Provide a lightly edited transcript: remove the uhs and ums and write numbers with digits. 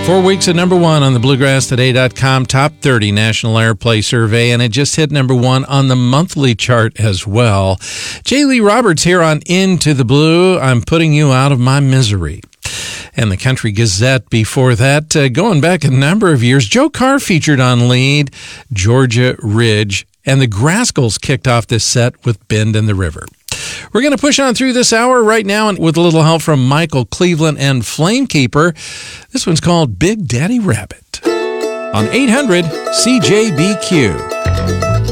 4 weeks at number one on the BluegrassToday.com Top 30 National Airplay Survey, and it just hit number one on the monthly chart as well. J. Lee Roberts here on Into the Blue. I'm putting you out of my misery. And the Country Gazette before that, going back a number of years, Joe Carr featured on lead, Georgia Ridge, and the Grascals kicked off this set with Bend in the River. We're going to push on through this hour right now and with a little help from Michael Cleveland and Flamekeeper. This one's called Big Daddy Rabbit on 800 CJBQ.